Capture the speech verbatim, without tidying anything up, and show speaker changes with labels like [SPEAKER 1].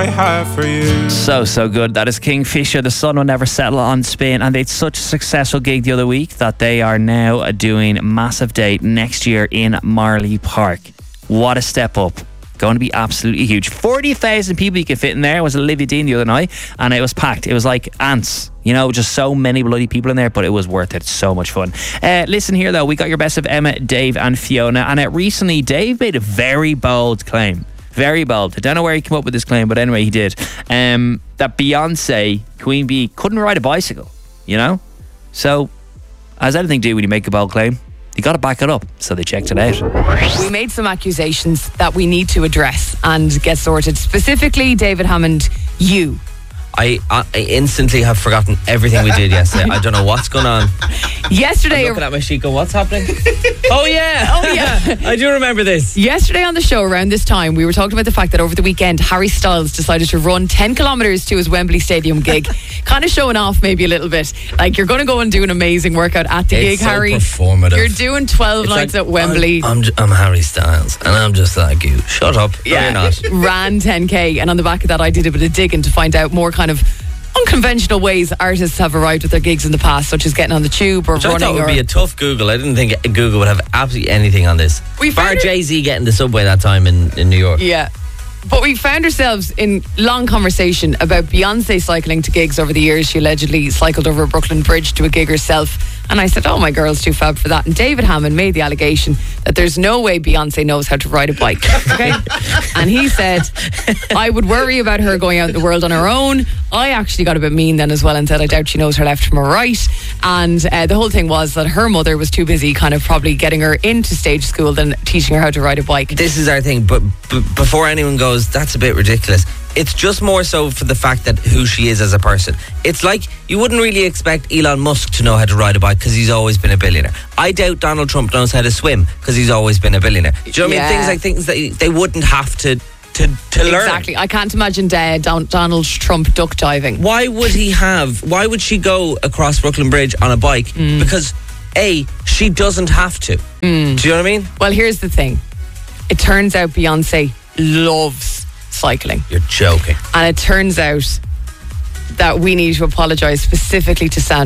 [SPEAKER 1] I have for you.
[SPEAKER 2] So, so good. That is Kingfisher. The sun will never settle on Spain. And they had such a successful gig the other week that they are now doing a massive date next year in Marley Park. What a step up. Going to be absolutely huge. forty thousand people you could fit in there. It was Olivia Dean the other night, and it was packed. It was like ants, you know, just so many bloody people in there, but it was worth it. So much fun. Uh, listen here, though, we got your best of Emma, Dave, and Fiona. And uh, recently, Dave made a very bold claim. Very bold. I don't know where he came up with this claim, but anyway, he did. Um, that Beyonce, Queen Bee, couldn't ride a bicycle, you know? So, as anything do when you make a bold claim, you got to back it up. So they checked it out.
[SPEAKER 3] We made some accusations that we need to address and get sorted. Specifically, David Hammond, you.
[SPEAKER 4] I, I instantly have forgotten everything we did yesterday. I don't know what's going on.
[SPEAKER 3] Yesterday,
[SPEAKER 4] I'm looking at my sheet going, what's happening? Oh yeah,
[SPEAKER 3] oh yeah.
[SPEAKER 4] I do remember this.
[SPEAKER 3] Yesterday on the show around this time, we were talking about the fact that over the weekend, Harry Styles decided to run ten kilometres to his Wembley Stadium gig. Kind of showing off maybe a little bit. Like, you're going to go and do an amazing workout at the
[SPEAKER 4] It's
[SPEAKER 3] gig,
[SPEAKER 4] so
[SPEAKER 3] Harry.
[SPEAKER 4] performative.
[SPEAKER 3] You're doing twelve
[SPEAKER 4] It's
[SPEAKER 3] nights
[SPEAKER 4] like,
[SPEAKER 3] at Wembley.
[SPEAKER 4] I'm, I'm, j- I'm Harry Styles, and I'm just like you. Shut up. No, you're not.
[SPEAKER 3] Ran ten K, and on the back of that, I did a bit of digging to find out more kind of unconventional ways artists have arrived with their gigs in the past, such as getting on the tube or
[SPEAKER 4] Which
[SPEAKER 3] running.
[SPEAKER 4] I thought would
[SPEAKER 3] or
[SPEAKER 4] be a tough Google. I didn't think Google would have absolutely anything on this.
[SPEAKER 3] We
[SPEAKER 4] Bar
[SPEAKER 3] found it-
[SPEAKER 4] Jay-Z getting the subway that time in, in New York.
[SPEAKER 3] Yeah. But we found ourselves in long conversation about Beyonce cycling to gigs over the years. She allegedly cycled over Brooklyn Bridge to a gig herself. And I said, oh, my girl's too fab for that. And David Hammond made the allegation that there's no way Beyonce knows how to ride a bike. Okay? And he said, I would worry about her going out in the world on her own. I actually got a bit mean then as well and said, I doubt she knows her left from her right. And uh, the whole thing was that her mother was too busy kind of probably getting her into stage school than teaching her how to ride a bike.
[SPEAKER 4] This is our thing, but b- before anyone goes, that's a bit ridiculous. It's just more so for the fact that who she is as a person. It's like you wouldn't really expect Elon Musk to know how to ride a bike because he's always been a billionaire. I doubt Donald Trump knows how to swim because he's always been a billionaire. Do you know what
[SPEAKER 3] Yeah.
[SPEAKER 4] I mean? Things like things that they wouldn't have to to, to learn.
[SPEAKER 3] Exactly. I can't imagine uh, Don- Donald Trump duck diving.
[SPEAKER 4] Why would he have? Why would she go across Brooklyn Bridge on a bike?
[SPEAKER 3] Mm.
[SPEAKER 4] Because A, she doesn't have to.
[SPEAKER 3] Mm.
[SPEAKER 4] Do you know what I mean?
[SPEAKER 3] Well, here's the thing. It turns out Beyonce loves cycling.
[SPEAKER 4] You're joking.
[SPEAKER 3] And it turns out that we need to apologise specifically to Sandra.